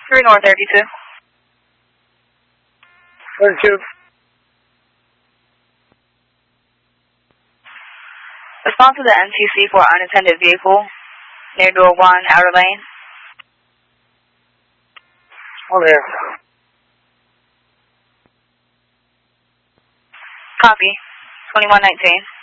3 North 32. 32. Respond to the NTC for unattended vehicle near door 1, outer lane. On there. Copy. 2119.